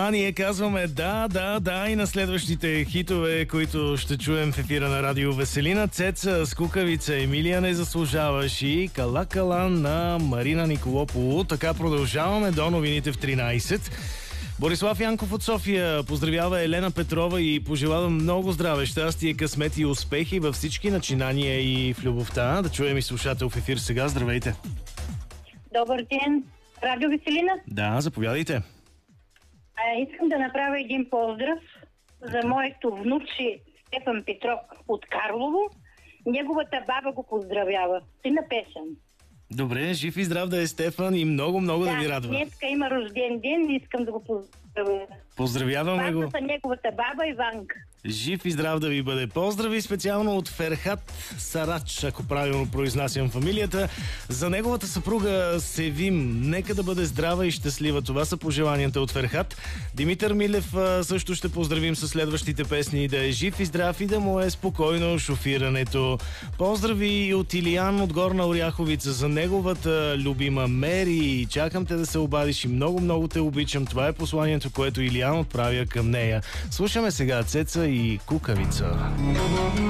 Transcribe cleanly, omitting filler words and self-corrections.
това ние казваме да и на следващите хитове, които ще чуем в ефира на Радио Веселина. Цеца с Кукавица, Емилия не заслужаваш и Кала на Марина Николополу. Така продължаваме до новините в 13. Борислав Янков от София поздравява Елена Петрова и пожелава много здраве, щастие, късмет и успехи във всички начинания и в любовта. Да чуем и слушател в ефир сега. Здравейте! Добър ден! Радио Веселина? Да, заповядайте. Искам да направя един поздрав за моето внуче Стефан Петров от Карлово. Неговата баба го поздравява. Сина песен. Добре, жив и здрав да е Стефан и много да ви радва. Днеска има рожден ден и искам да го поздравя. Поздравяваме го. Бабата неговата баба Иванка. Жив и здрав да ви бъде. Поздрави специално от Ферхат Сарач, ако правилно произнасям фамилията. За неговата съпруга Севим. Нека да бъде здрава и щастлива. Това са пожеланията от Ферхат. Димитър Милев също ще поздравим със следващите песни. Да е жив и здрав и да му е спокойно шофирането. Поздрави и от Илиян от Горна Оряховица за неговата любима Мери. Чакам те да се обадиш и много те обичам. Това е посланието, което Илиян отправя към нея. Слушаме сега Цеца и Кукавица.